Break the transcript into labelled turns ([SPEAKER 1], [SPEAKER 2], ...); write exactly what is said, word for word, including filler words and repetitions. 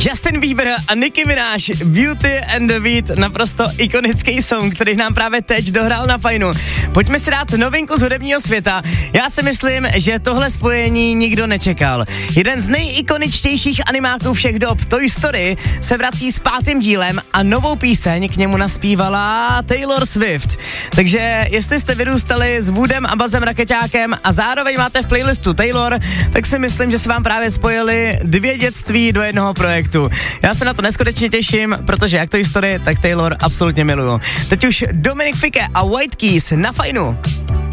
[SPEAKER 1] Justin Bieber a Nicki Minaj, Beauty and the Beat, naprosto ikonický song, který nám právě teď dohrál na Fajnu. Pojďme si dát novinku z hudebního světa. Já si myslím, že tohle spojení nikdo nečekal. Jeden z nejikoničtějších animáků všech dob, Toy Story, se vrací s pátým dílem a novou píseň k němu naspívala Taylor Swift. Takže jestli jste vyrůstali s Woodem a Buzzem Rakeťákem a zároveň máte v playlistu Taylor, tak si myslím, že se vám právě spojili dvě dětství do jednoho projektu. Já se na to neskutečně těším, protože jak Toy Story, tak Taylor absolutně miluju. Teď už Dominik Fike a White Keys na Fajnu.